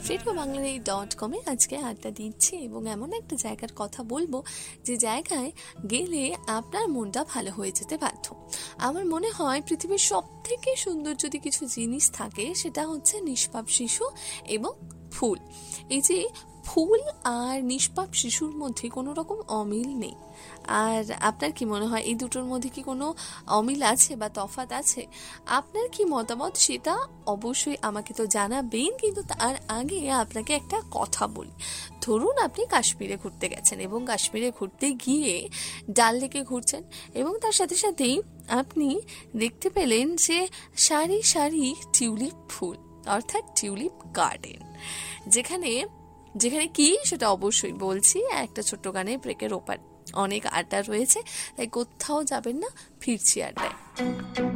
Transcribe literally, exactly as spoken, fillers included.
Radio Bangladesh dot কমে আজকে আড্ডা দিচ্ছি এবং এমন একটা জায়গার কথা বলবো যে জায়গায় গেলে আপনার মনটা ভালো হয়ে যেতে বাধ্য। আমার মনে হয় পৃথিবীর সব থেকে সুন্দর যদি কিছু জিনিস থাকে সেটা হচ্ছে নিষ্পাপ শিশু এবং ফুল। এই যে ফুল আর নিষ্পাপ শিশুর মধ্যে কোনো রকম অমিল নেই। আর আপনার কি মনে হয় এই দুটোর মধ্যে কি কোনো অমিল আছে বা তফাৎ আছে? আপনার কি মতামত সেটা অবশ্যই আমাকে তো জানাবেন, কিন্তু তার আগে আপনাকে একটা কথা বলি। ধরুন আপনি কাশ্মীরে ঘুরতে গেছেন এবং কাশ্মীরে ঘুরতে গিয়ে ডাল লেকে ঘুরছেন এবং তার সাথে সাথেই আপনি দেখতে পেলেন যে সারি সারি টিউলিপ ফুল, অর্থাৎ টিউলিপ গার্ডেন। যেখানে যেখানে কি সেটা অবশ্যই বলছি একটা ছোট্ট গানে ব্রেকের ওপার। অনেক আড্ডা রয়েছে, তাই কোথাও যাবেন না, ফিরছি আড্ডায়।